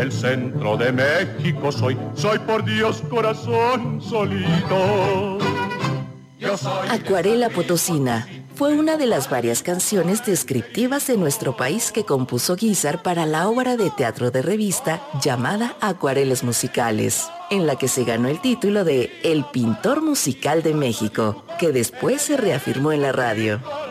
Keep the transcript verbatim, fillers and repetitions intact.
del centro de México soy, soy por Dios corazón solito. Yo soy Acuarela Potosina fue una de las varias canciones descriptivas de nuestro país que compuso Guízar para la obra de teatro de revista llamada Acuarelas Musicales, en la que se ganó el título de El Pintor Musical de México, que después se reafirmó en la radio.